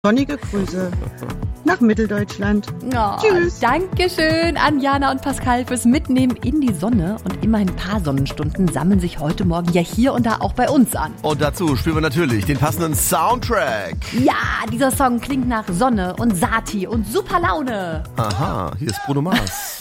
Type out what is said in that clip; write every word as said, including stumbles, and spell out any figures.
Sonnige Grüße nach Mitteldeutschland. Oh, Tschüss. Dankeschön an Jana und Pascal fürs Mitnehmen in die Sonne. Und immerhin ein paar Sonnenstunden sammeln sich heute Morgen ja hier und da auch bei uns an. Und dazu spielen wir natürlich den passenden Soundtrack. Ja, dieser Song klingt nach Sonne und Sati und super Laune. Aha, hier ist Bruno Mars.